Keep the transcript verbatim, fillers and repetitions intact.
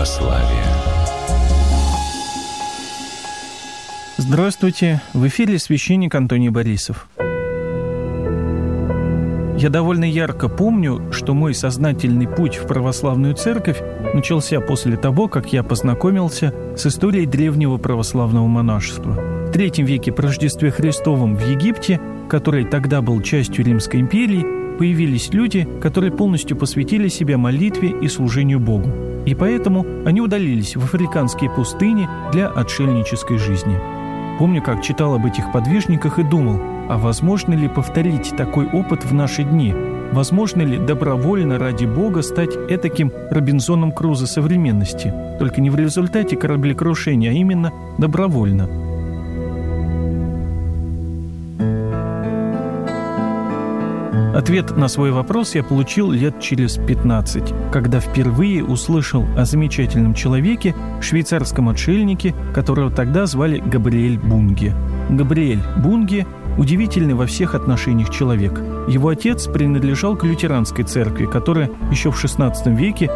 православия. Здравствуйте, в эфире священник Антоний Борисов. Я довольно ярко помню, что мой сознательный путь в православную церковь начался после того, как я познакомился с историей древнего православного монашества. В третьем веке по Рождестве Христовом в Египте, который тогда был частью Римской империи, появились люди, которые полностью посвятили себя молитве и служению Богу. И поэтому они удалились в африканские пустыни для отшельнической жизни. Помню, как читал об этих подвижниках и думал, а возможно ли повторить такой опыт в наши дни? Возможно ли добровольно ради Бога стать этаким Робинзоном Крузо современности? Только не в результате кораблекрушения, а именно добровольно. Ответ на свой вопрос я получил лет через пятнадцать, когда впервые услышал о замечательном человеке, швейцарском отшельнике, которого тогда звали Габриэль Бунге. Габриэль Бунге – удивительный во всех отношениях человек. Его отец принадлежал к лютеранской церкви, которая еще в шестнадцатом веке